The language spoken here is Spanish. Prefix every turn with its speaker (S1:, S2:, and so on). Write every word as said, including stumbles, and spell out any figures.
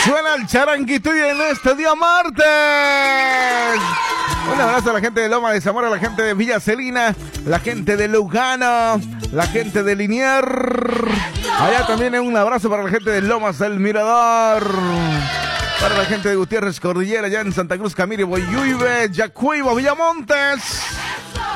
S1: Suena el charanguito y en este día martes. Un abrazo a la gente de Loma de Zamora, a la gente de Villa Celina, la gente de Lugano, la gente de Linier. Allá también un abrazo para la gente de Lomas del Mirador. Para la gente de Gutiérrez Cordillera, allá en Santa Cruz, Camiri, Boyuibe, Yacuiba, Villamontes.